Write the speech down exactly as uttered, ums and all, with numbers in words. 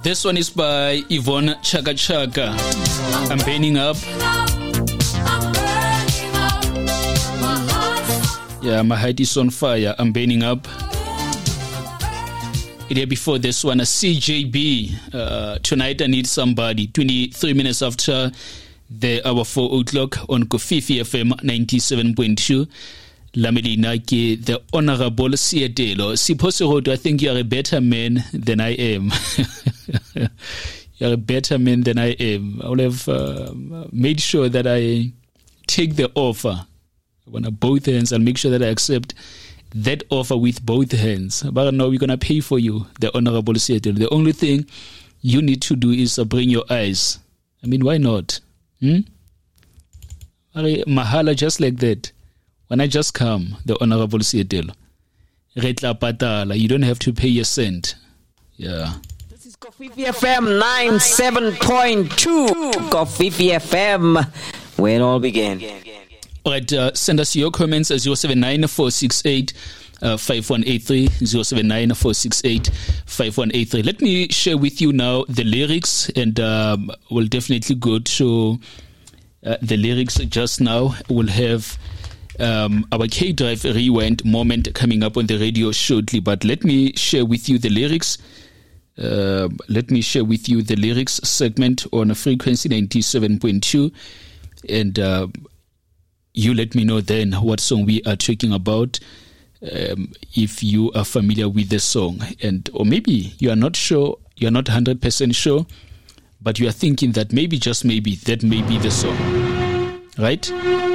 This one is by Yvonne Chaka Chaka. I'm burning up. Yeah, my heart is on fire. I'm burning up. Here before this one, a C J B. Uh, tonight I need somebody. twenty-three minutes after the hour four o'clock on Kofifi F M ninety-seven point two. Lamelina ke the Honorable Sietelo. Sipho, I think you are a better man than I am. You are a better man than I am. I will have uh, made sure that I take the offer on both hands and make sure that I accept that offer with both hands. But now we're going to pay for you, the Honorable Sietelo. The only thing you need to do is uh, bring your eyes. I mean, why not? Hmm? Mahala just like that. When I just come, the Honorable Sietelo, Retla Patala, you don't have to pay a cent. Yeah. This is Kofifi F M ninety-seven point two. Kofifi F M, where it all began. All right, uh, send us your comments at zero seven nine four six eight five one eight three, zero seven nine four six eight five one eight three. Let me share with you now the lyrics, and um, we'll definitely go to uh, the lyrics just now. We'll have um, our K-Drive Rewind moment coming up on the radio shortly, but let me share with you the lyrics. Uh, let me share with you the lyrics segment on a frequency ninety-seven point two, and uh, you let me know then what song we are talking about, um, if you are familiar with the song, and or maybe you are not sure, you are not one hundred percent sure, but you are thinking that maybe, just maybe, that may be the song, right?